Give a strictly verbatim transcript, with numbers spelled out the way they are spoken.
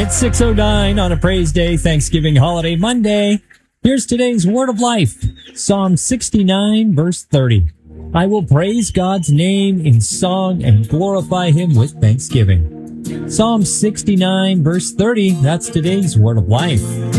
It's six oh nine on a praise day, Thanksgiving holiday Monday. Here's today's word of life. Psalm sixty-nine, verse thirty. I will praise God's name in song and glorify him with thanksgiving. Psalm sixty-nine, verse thirty. That's today's word of life.